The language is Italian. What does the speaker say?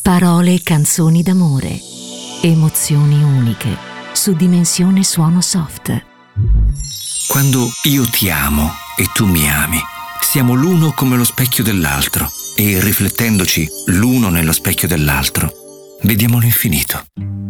Parole e canzoni d'amore. Emozioni uniche. Su Dimensione Suono Soft. Quando io ti amo e tu mi ami, siamo l'uno come lo specchio dell'altro e riflettendoci l'uno nello specchio dell'altro, vediamo l'infinito.